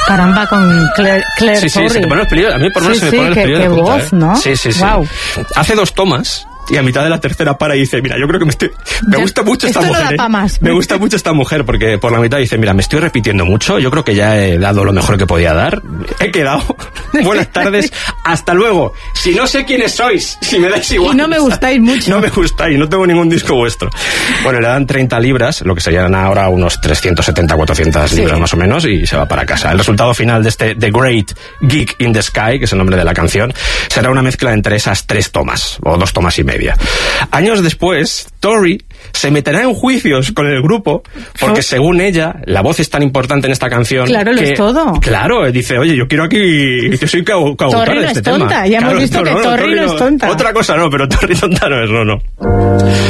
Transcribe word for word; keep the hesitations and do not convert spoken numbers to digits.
Caramba, con Claire, Claire Sí, sí, Torrey. se te ponen los pelillos, a mí por lo menos Sí, se me sí, ponen los qué- pelillos qué de punta, voz, ¿eh? ¿no? Sí, sí, sí. Guau. Hace dos tomas y a mitad de la tercera para y dice, mira, yo creo que me estoy... Me Ya, gusta mucho esta esto no mujer, da ¿eh? pa' más. Me gusta mucho esta mujer, porque por la mitad dice, mira, me estoy repitiendo mucho, yo creo que ya he dado lo mejor que podía dar, he quedado, buenas tardes, hasta luego. Si no sé quiénes sois, si me dais igual. Y no me gustáis mucho. No me gustáis, no tengo ningún disco vuestro. Bueno, le dan treinta libras, lo que serían ahora unos trescientos setenta, cuatrocientas Sí. libras más o menos, y se va para casa. El resultado final de este The Great Geek in the Sky, que es el nombre de la canción, será una mezcla entre esas tres tomas, o dos tomas y media. Años después, Tori se meterá en juicios con el grupo, porque según ella, la voz es tan importante en esta canción. Claro, lo que, es todo. Claro, dice, oye, yo quiero aquí, yo soy cau- coautora Torri de no este es tonta, tema. ya hemos Claro, visto que Torri no es tonta. Otra cosa no, pero Tori tonta no es, no, no.